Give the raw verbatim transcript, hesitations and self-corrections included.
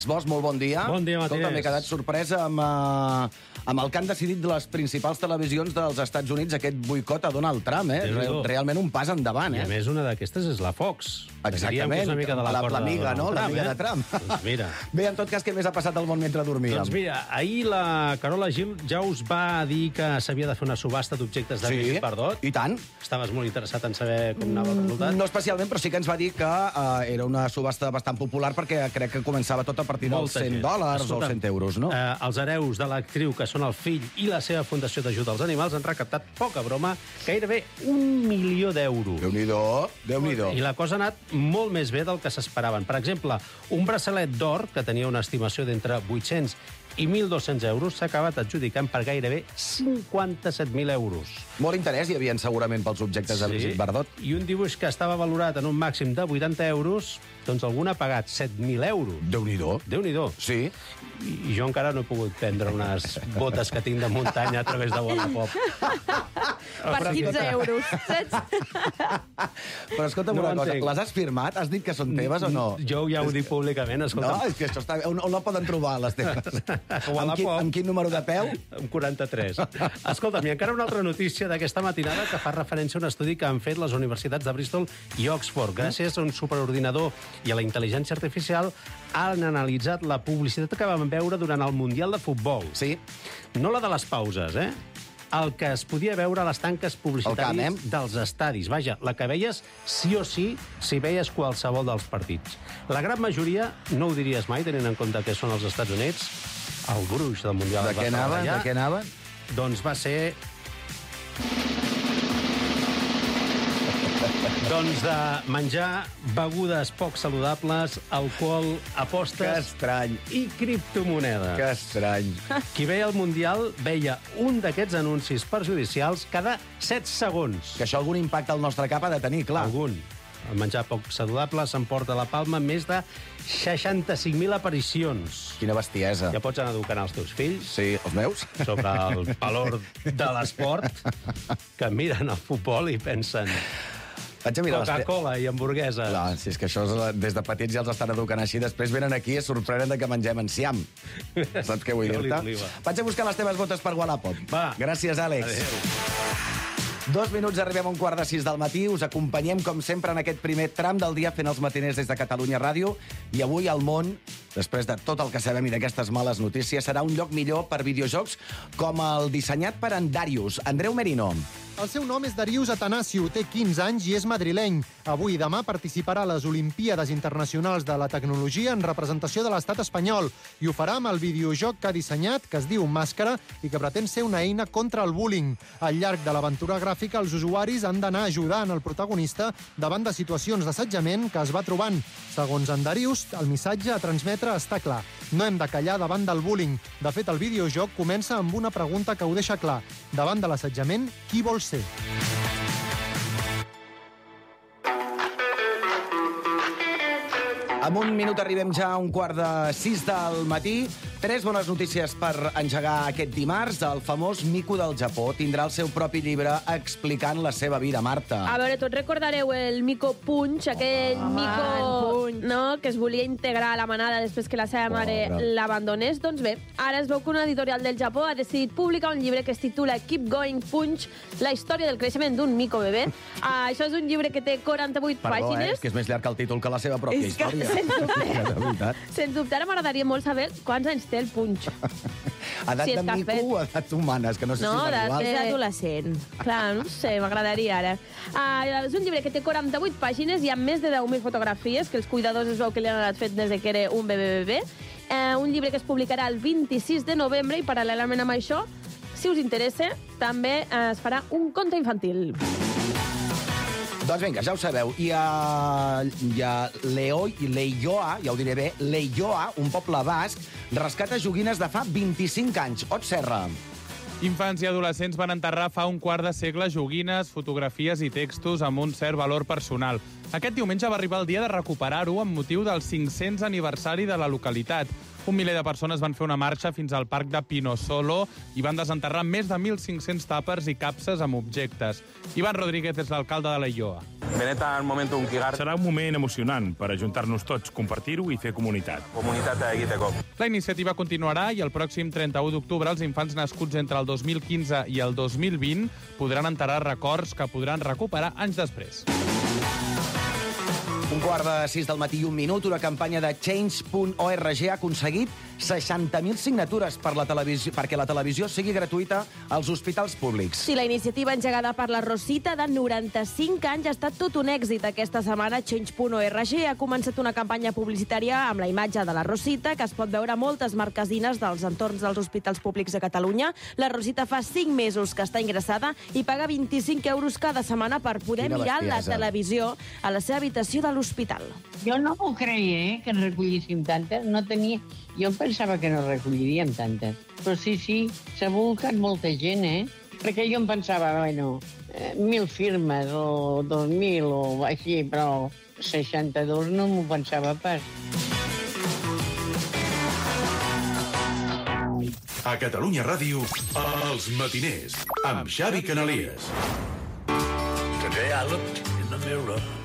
Bosch, molt bon dia. Bon dia, Matías. Escolta, m'he quedat sorpresa amb, uh, amb el que han decidit les principals televisions dels Estats Units, aquest boicot a Donald Trump, eh? Real, realment un pas endavant, eh? I a més, una d'aquestes és la Fox. Exactament, una mica de la l'amiga, no? L'amiga de Trump. Doncs mira. Bé, en tot cas, què més ha passat al món mentre dormíem? Doncs mira, ahir la Carola Gil ja us va dir que s'havia de fer una subhasta d'objectes de sí, Perdot. I tant. Estaves molt interessat en saber com anava el resultat? No especialment, però sí que ens va dir que uh, era una subhasta bastant popular perquè crec que començava tot a partir dels cent dòlars o cent euros, no? Eh, els hereus de l'actriu, que són el fill i la seva fundació d'ajuda als animals, han recaptat, poca broma, gairebé un milió d'euros. Déu-n'hi-do, Déu-n'hi-do. I la cosa ha anat molt més bé del que s'esperaven. Per exemple, un braçalet d'or, que tenia una estimació d'entre vuit-cents i mil dos-cents euros, s'ha acabat adjudicant per gairebé cinquanta-set mil euros. Molt interès hi havia segurament pels objectes sí. de Brigitte Bardot. I un dibuix que estava valorat en un màxim de vuitanta euros, doncs algun ha pagat set mil euros. Déu-n'hi-do. Déu-n'hi-do. Sí. I, I jo encara no he pogut prendre unes botes que tinc de muntanya a través de Wallapop. Per quinze euros, saps? Però escolta'm no una cosa, entenc. Les has firmat? Has dit que són teves o no? Jo ja ho dic públicament, escolta'm. No, és que això està... On, on la poden trobar, les teves? Amb quin, amb quin número de peu? Amb quaranta-tres. Escolta'm, i encara una altra notícia d'aquesta matinada que fa referència a un estudi que han fet les universitats de Bristol i Oxford. Gràcies a un superordinador i a la intel·ligència artificial han analitzat la publicitat que vam veure durant el Mundial de Futbol. Sí. No la de les pauses, eh? El que es podia veure a les tanques publicitàries dels estadis. Vaja, la que veies sí o sí si veies qualsevol dels partits. La gran majoria, no ho diries mai, tenint en compte que són els Estats Units, el gruix del Mundial. De què anaven? De què anaven? Doncs va ser... Doncs de menjar begudes poc saludables, alcohol, apostes... Que estrany. I criptomonedes. Que estrany. Qui veia el Mundial veia un d'aquests anuncis perjudicials cada set segons. Que això algun impacte al nostre cap ha de tenir, clar. Algun. El menjar poc saludable s'emporta la palma més de seixanta-cinc mil aparicions. Quina bestiesa. Ja pots anar educant els teus fills. Sí, els meus. Sobre el valor de l'esport, que miren el futbol i pensen... Coca-Cola i hamburguesa. Clar, si és que això és, des de petits ja els estan educant així, després venen aquí i es sorprenen de que mengem enciam. Saps què vull dir-te? Vaig a buscar les teves botes per Wallapop. Va. Gràcies, Àlex. Adéu. Dos minuts, arribem a un quart de sis del matí. Us acompanyem, com sempre, en aquest primer tram del dia fent els matiners des de Catalunya Ràdio. I avui el món, després de tot el que sabem i d'aquestes males notícies, serà un lloc millor per videojocs com el dissenyat per en Darius. Andreu Merino. El seu nom és Darius Atanasiu, té quinze anys i és madrileny. Avui i demà participarà a les Olimpíades Internacionals de la Tecnologia en representació de l'estat espanyol i ho farà amb el videojoc que ha dissenyat, que es diu Màscara, i que pretén ser una eina contra el bullying. Al llarg de l'aventura gràfica, els usuaris han d'anar ajudant el protagonista davant de situacions d'assetjament que es va trobant. Segons en Darius, el missatge a transmetre està clar. No hem de callar davant del bullying. De fet, el videojoc comença amb una pregunta que ho deixa clar. Davant de l'assetjament, qui vol ser? En un minut arribem ja a un quart de sis del matí. Tres bones notícies per engegar aquest dimarts. El famós mico del Japó tindrà el seu propi llibre explicant la seva vida, Marta. A veure, tots recordareu el mico Punch, aquell oh, mico no, que es volia integrar a la manada després que la seva mare l'abandonés. Doncs bé, ara es veu que una editorial del Japó ha decidit publicar un llibre que es titula Keep Going Punch, la història del creixement d'un mico bebè. Uh, això és un llibre que té quaranta-vuit Perdó, pàgines. Eh? És que és més llarg que el títol que la seva pròpia és història. Que, sens dubte, sens dubte, ara m'agradaria molt saber quants anys té el Punch. Edat si de mico o edat humana? És que no sé no, si és igual. És adolescent. Clar, no sé, m'agradaria ara. Uh, és un llibre que té quaranta-vuit pàgines i amb més de deu mil fotografies, que els cuidadors es veu que li han anat fet des de que era un bebè bebè. Uh, un llibre que es publicarà el vint-i-sis de novembre i paral·lelament amb això, si us interessa, també uh, es farà un conte infantil. Doncs vinga, ja ho sabeu. Hi ha, hi ha Leo, Leioa, ja ho diré bé, Leioa, un poble basc, rescata joguines de fa vint-i-cinc anys. Ot Serra. Infants i adolescents van enterrar fa un quart de segle joguines, fotografies i textos amb un cert valor personal. Aquest diumenge va arribar el dia de recuperar-ho amb motiu del cinc-cents aniversari de la localitat. Un miler de persones van fer una marxa fins al parc de Pinosolo i van desenterrar més de mil cinc-cents tàpers i capses amb objectes. Ivan Rodríguez és l'alcalde de l'Aioa. Benetan momentu unkigar. Serà un moment emocionant per ajuntar-nos tots, compartir-ho i fer comunitat. Comunitat egiteko. La iniciativa continuarà i el pròxim trenta-u d'octubre els infants nascuts entre el dos mil quinze i el dos mil vint podran enterrar records que podran recuperar anys després. Un quart de sis del matí i un minut, una campanya de Change punt org ha aconseguit seixanta mil signatures per la televisió, perquè la televisió sigui gratuïta als hospitals públics. Sí, la iniciativa engegada per la Rosita, de noranta-cinc anys, ha estat tot un èxit aquesta setmana. Change punt org ha començat una campanya publicitària amb la imatge de la Rosita, que es pot veure a moltes marquesines dels entorns dels hospitals públics de Catalunya. La Rosita fa cinc mesos que està ingressada i paga vint-i-cinc euros cada setmana per poder Quina mirar la bestiesa. televisió a la seva habitació de l'hospital. Jo no m'ho creia, eh, que en recollíssim tantes. No tenia... Jo pensava que no recolliríem tantes. Però sí, sí, s'ha volcat molta gent, eh? Perquè jo em pensava, bueno, eh, mil firmes o dos mil o així, però seixanta-dos no m'ho pensava pas. A Catalunya Ràdio, Els Matiners, amb Xavi Canalies. Today I looked in the mirror